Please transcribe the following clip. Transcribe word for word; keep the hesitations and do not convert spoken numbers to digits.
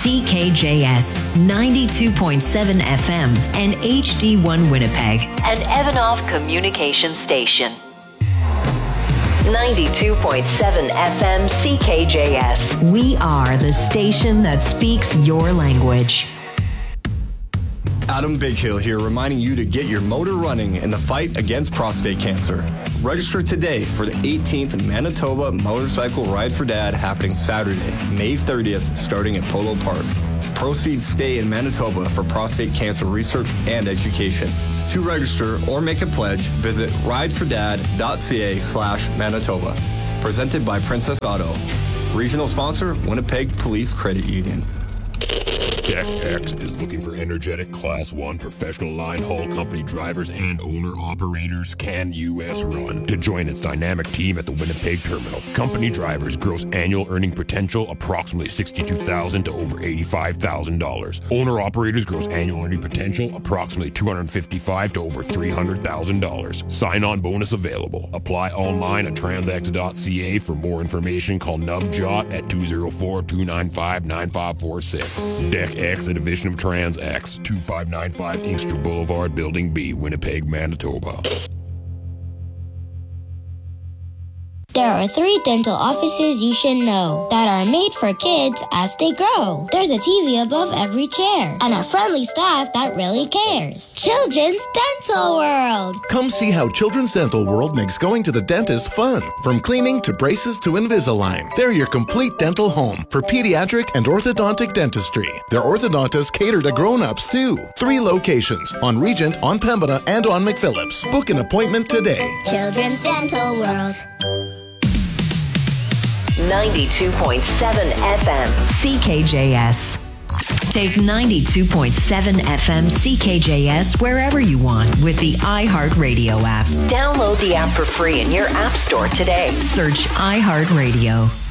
C K J S ninety-two point seven F M and H D one Winnipeg, an Evanoff communication station. ninety-two point seven F M C K J S. We are the station that speaks your language. Adam Bighill here, reminding you to get your motor running in the fight against prostate cancer. Register today for the eighteenth Manitoba Motorcycle Ride for Dad happening Saturday, May thirtieth, starting at Polo Park. Proceeds stay in Manitoba for prostate cancer research and education. To register or make a pledge, visit ridefordad.ca slash Manitoba. Presented by Princess Auto. Regional sponsor, Winnipeg Police Credit Union. Deck X is looking for energetic Class one professional line haul company drivers and owner-operators can U S run to join its dynamic team at the Winnipeg terminal. Company drivers gross annual earning potential approximately sixty-two thousand dollars to over eighty-five thousand dollars. Owner-operators gross annual earning potential approximately two hundred fifty-five thousand dollars to over three hundred thousand dollars. Sign-on bonus available. Apply online at transex dot c a. For more information, call Nubjot at two oh four, two nine five, nine five four six. Deck X, a division of TransX, twenty-five ninety-five Inkster Boulevard, Building B, Winnipeg, Manitoba. There are three dental offices you should know that are made for kids as they grow. There's a T V above every chair and a friendly staff that really cares. Children's Dental World. Come see how Children's Dental World makes going to the dentist fun. From cleaning to braces to Invisalign, they're your complete dental home for pediatric and orthodontic dentistry. Their orthodontists cater to grown-ups too. Three locations on Regent, on Pembina, and on McPhillips. Book an appointment today. Children's Dental World. ninety-two point seven F M C K J S. Take ninety-two point seven F M C K J S wherever you want with the iHeartRadio app. Download the app for free in your app store today. Search iHeartRadio.